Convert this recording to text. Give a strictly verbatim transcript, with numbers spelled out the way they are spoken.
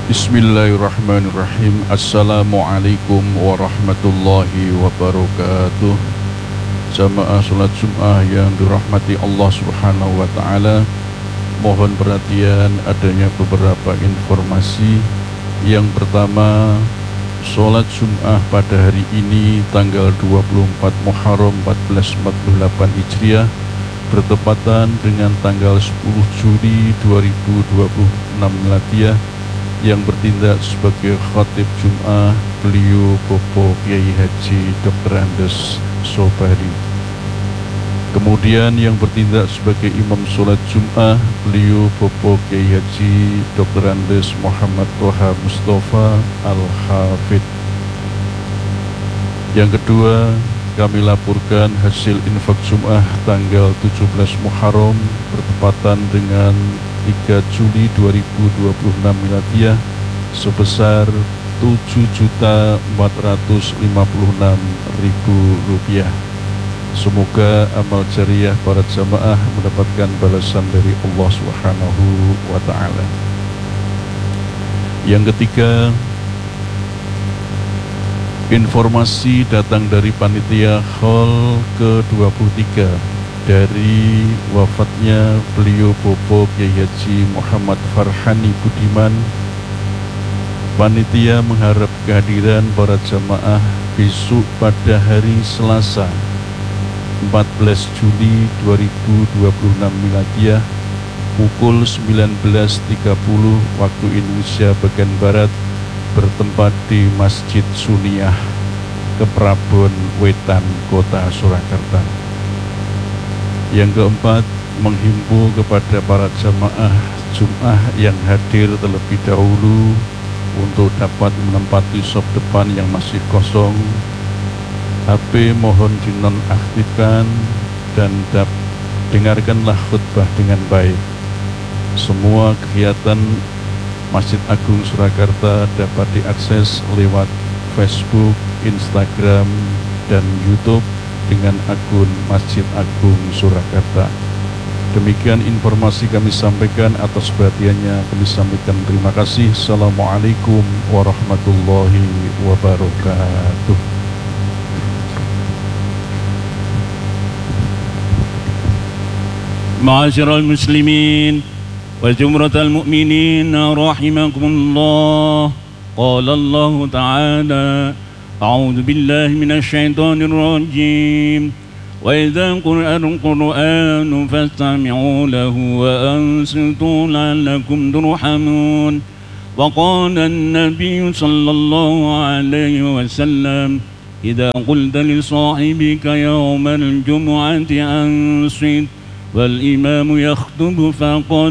Bismillahirrahmanirrahim. Assalamualaikum warahmatullahi wabarakatuh. Jamaah sholat Jum'ah yang dirahmati Allah Subhanahu wa ta'ala, mohon perhatian, adanya beberapa informasi. Yang pertama, sholat Jum'ah pada hari ini tanggal dua puluh empat Muharram seribu empat ratus empat puluh delapan Hijriah bertepatan dengan tanggal sepuluh Juli dua ribu dua puluh enam Miladiah. Yang bertindak sebagai khatib Jum'ah beliau Bapak Kiai Haji Doktor Andes Sobari. Kemudian yang bertindak sebagai imam sholat Jum'ah beliau Bapak Kiai Haji Doktor Andes Muhammad Toha Mustafa Al-Hafid. Yang kedua, kami laporkan hasil infak Jum'ah tanggal tujuh belas Muharram bertepatan dengan tiga Juli dua ribu dua puluh enam Miladiah sebesar tujuh juta empat ratus lima puluh enam ribu rupiah. Semoga amal jariah para jamaah mendapatkan balasan dari Allah Subhanahu wa ta'ala. Yang ketiga, informasi datang dari panitia hall ke dua puluh tiga dari wafatnya beliau Bapak Kiai Haji Muhammad Farhani Budiman. Panitia mengharap kehadiran para jamaah besok pada hari Selasa empat belas Juli dua ribu dua puluh enam Miladiah pukul sembilan belas tiga puluh waktu Indonesia bagian Barat bertempat di Masjid Suniah, Keprabon Wetan, Kota Surakarta. Yang keempat, menghimbau kepada para jamaah Jum'ah yang hadir terlebih dahulu untuk dapat menempati sop depan yang masih kosong. H P mohon dinonaktifkan dan dap, dengarkanlah khutbah dengan baik. Semua kegiatan Masjid Agung Surakarta dapat diakses lewat Facebook, Instagram, dan YouTube dengan akun Masjid Agung Surakarta. Demikian informasi kami sampaikan, atas perhatiannya kami sampaikan terima kasih. Assalamualaikum warahmatullahi wabarakatuh. Ma'asyiral muslimin wa jumratal mu'minin rahimakumullah. Qala Allah ta'ala, أعوذ بالله من الشيطان الرجيم وإذا قرأ القرآن فاستمعوا له وأنصتوا لعلكم ترحمون. وقال النبي صلى الله عليه وسلم إذا قلت لصاحبك يوم الجمعة أنصت والإمام يخطب فقال